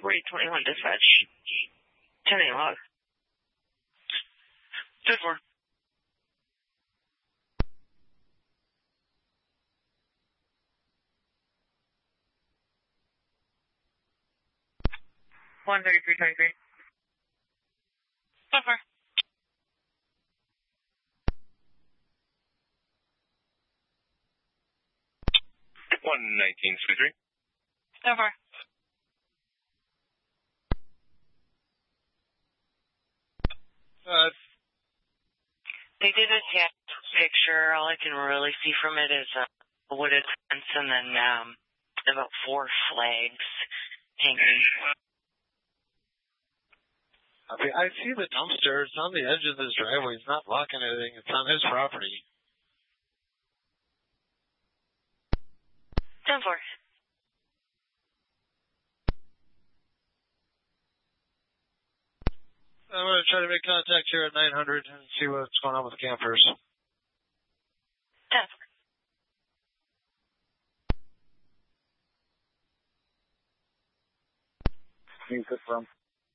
4821 dispatch. 10-8 log. 10-4. One 3323. 10-4. 11923. 10-4. They did a test picture. All I can really see from it is a wooded fence and then about 4 flags hanging. I see the dumpster. It's on the edge of this driveway. It's not blocking anything. It's on his property. 10-4. I'm going to try to make contact here at 900 and see what's going on with the campers. 10-4. Can you confirm?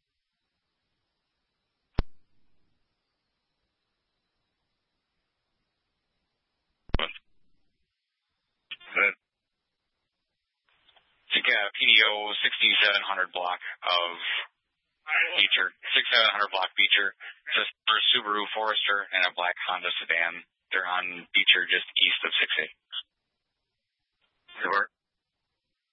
PDO 6700 block of Beecher, 6700 block Beecher, just for a Subaru Forester and a black Honda sedan. They're on Beecher just east of 6A. Good work.